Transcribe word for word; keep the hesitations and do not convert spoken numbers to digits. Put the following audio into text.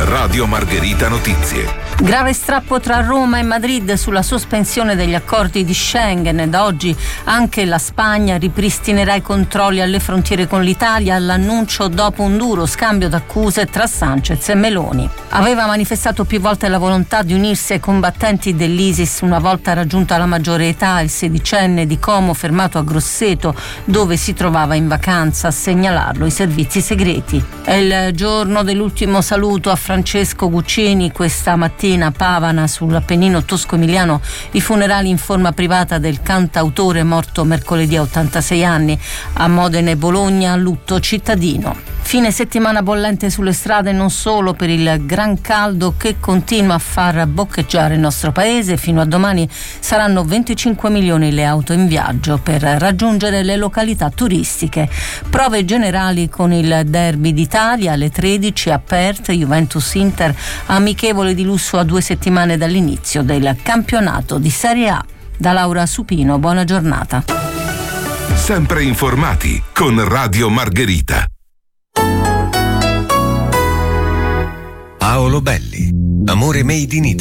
Radio Margherita Notizie. Grave strappo tra Roma e Madrid sulla sospensione degli accordi di Schengen. Da oggi anche la Spagna ripristinerà i controlli alle frontiere con l'Italia, l'annuncio dopo un duro scambio d'accuse tra Sanchez e Meloni. Aveva manifestato più volte la volontà di unirsi ai combattenti dell'ISIS una volta raggiunta la maggiore età, il sedicenne di Como fermato a Grosseto, dove si trovava in vacanza, a segnalarlo i servizi segreti. È il giorno dell'ultimo saluto a Francesco Guccini. Questa mattina a Pavana, sull'Appennino tosco-emiliano, i funerali in forma privata del cantautore morto mercoledì a ottantasei anni. A Modena e Bologna lutto cittadino. Fine settimana bollente sulle strade, non solo per il gran caldo che continua a far boccheggiare il nostro paese. Fino a domani saranno venticinque milioni le auto in viaggio per raggiungere le località turistiche. Prove generali con il derby d'Italia alle tredici a Perth, Juventus-Inter, amichevole di lusso a due settimane dall'inizio del campionato di Serie A. Da Laura Supino, buona giornata. Sempre informati con Radio Margherita. Paolo Belli, Amore Made in Italy.